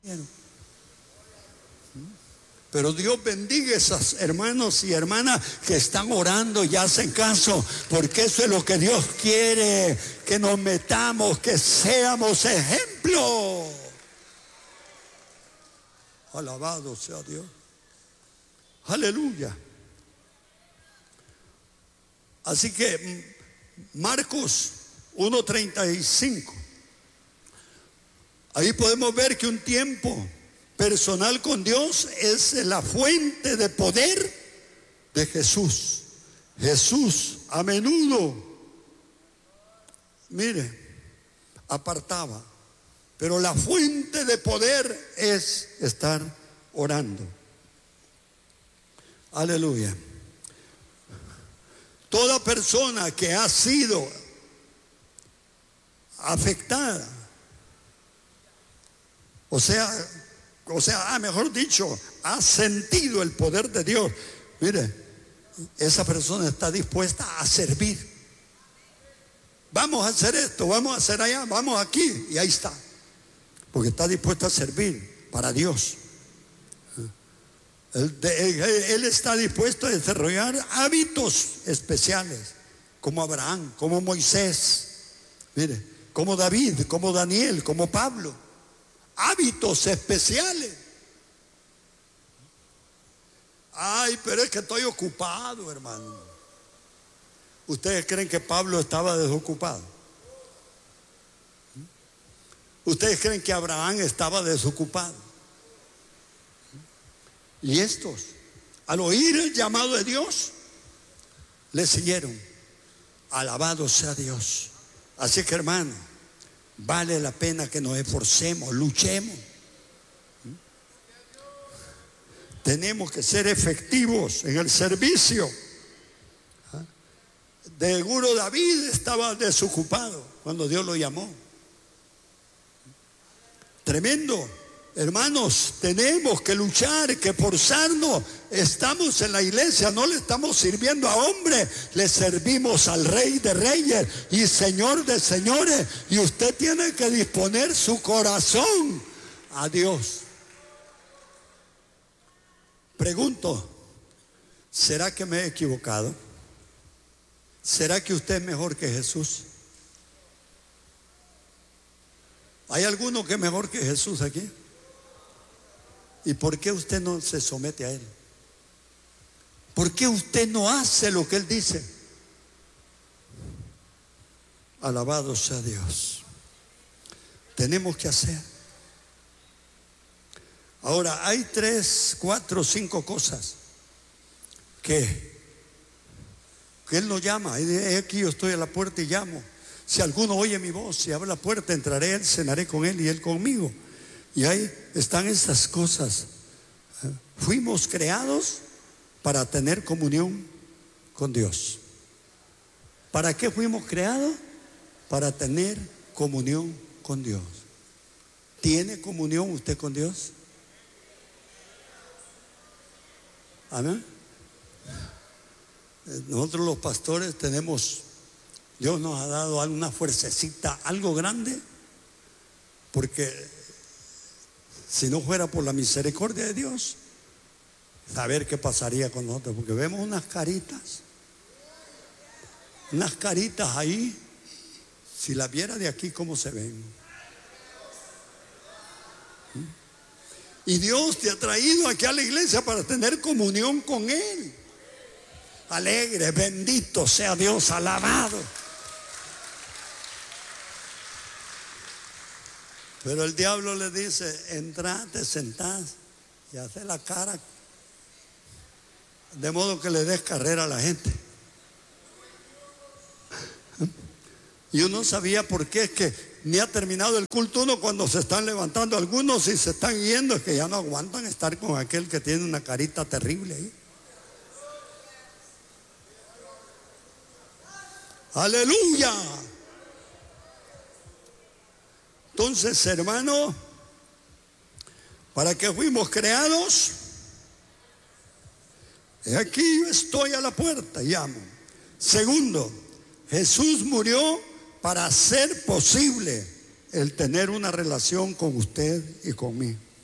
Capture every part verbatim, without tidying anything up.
Pero Dios bendiga a esos hermanos y hermanas que están orando y hacen caso, porque eso es lo que Dios quiere, que nos metamos, que seamos ejemplo. Alabado sea Dios. Aleluya. Así que Marcos uno treinta y cinco. Ahí podemos ver que un tiempo personal con Dios es la fuente de poder de Jesús. Jesús a menudo, mire, apartaba, pero la fuente de poder es estar orando. Aleluya. Toda persona que ha sido afectada, o sea, o sea, ah, mejor dicho, ha sentido el poder de Dios, mire, esa persona está dispuesta a servir. Vamos a hacer esto, vamos a hacer allá, vamos aquí, y ahí está, porque está dispuesta a servir para Dios. Él, él está dispuesto a desarrollar hábitos especiales, como Abraham, como Moisés, mire, como David, como Daniel, como Pablo. Hábitos especiales. Ay, pero es que estoy ocupado, hermano. ¿Ustedes creen que Pablo estaba desocupado? ¿Ustedes creen que Abraham estaba desocupado? Y estos, al oír el llamado de Dios, le siguieron. Alabado sea Dios. Así que, hermano, vale la pena que nos esforcemos, luchemos. Tenemos que ser efectivos en el servicio. De seguro David estaba desocupado cuando Dios lo llamó. Tremendo. Hermanos, tenemos que luchar, que esforzarnos. Estamos en la iglesia, no le estamos sirviendo a hombres, le servimos al Rey de Reyes y Señor de Señores. Y usted tiene que disponer su corazón a Dios. Pregunto, ¿será que me he equivocado? ¿Será que usted es mejor que Jesús? ¿Hay alguno que es mejor que Jesús aquí? ¿Y por qué usted no se somete a Él? ¿Por qué usted no hace lo que Él dice? Alabado sea Dios. Tenemos que hacer. Ahora, hay tres, cuatro, cinco cosas que, que Él nos llama. Y dice, aquí yo estoy a la puerta y llamo. Si alguno oye mi voz y abre la puerta, entraré, Él cenaré con Él y Él conmigo. Y ahí están esas cosas. Fuimos creados para tener comunión con Dios. ¿Para qué fuimos creados? Para tener comunión con Dios. ¿Tiene comunión usted con Dios? Amén. Nosotros los pastores tenemos, Dios nos ha dado una fuercecita, algo grande, porque si no fuera por la misericordia de Dios, saber qué pasaría con nosotros, porque vemos unas caritas, unas caritas ahí, si las viera de aquí, ¿cómo se ven? Y Dios te ha traído aquí a la iglesia para tener comunión con Él. Alegre, bendito sea Dios, alabado. Pero el diablo le dice, entra, te sentás y hace la cara, de modo que le des carrera a la gente. Y uno sabía por qué, es que ni ha terminado el culto uno cuando se están levantando algunos y se están yendo, es que ya no aguantan estar con aquel que tiene una carita terrible ahí. Aleluya. Entonces, hermano, ¿para qué fuimos creados? Aquí yo estoy a la puerta, llamo. Segundo, Jesús murió para hacer posible el tener una relación con usted y conmigo.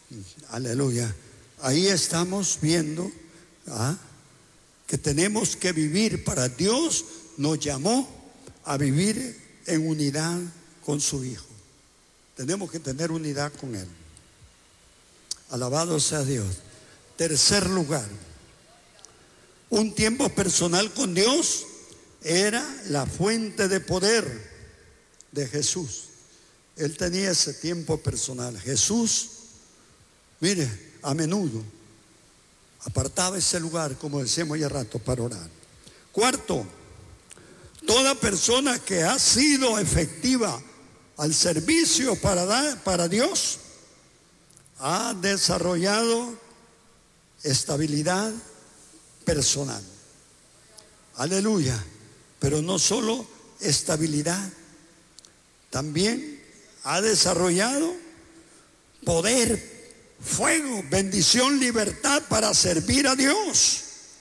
Aleluya. Ahí estamos viendo ¿ah? que tenemos que vivir para Dios. Nos llamó a vivir en unidad con su Hijo. Tenemos que tener unidad con Él. Alabado sea Dios. Tercer lugar, un tiempo personal con Dios era la fuente de poder de Jesús. Él tenía ese tiempo personal. Jesús, mire, a menudo apartaba ese lugar, como decíamos ya rato, para orar. Cuarto, toda persona que ha sido efectiva al servicio para, dar, para Dios ha desarrollado estabilidad personal. Aleluya. Pero no solo estabilidad, también ha desarrollado poder, fuego, bendición, libertad para servir a Dios.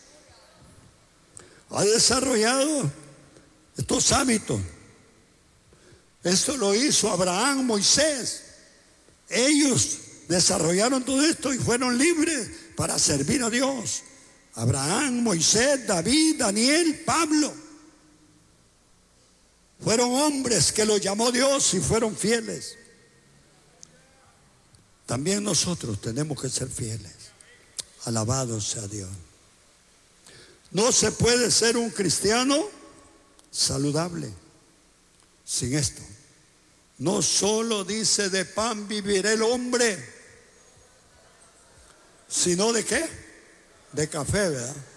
Ha desarrollado estos hábitos. Esto lo hizo Abraham, Moisés. Ellos desarrollaron todo esto y fueron libres para servir a Dios. Abraham, Moisés, David, Daniel, Pablo. Fueron hombres que los llamó Dios y fueron fieles. También nosotros tenemos que ser fieles. Alabado sea Dios. No se puede ser un cristiano saludable sin esto. No solo dice de pan vivirá el hombre, sino de qué? De café, ¿verdad?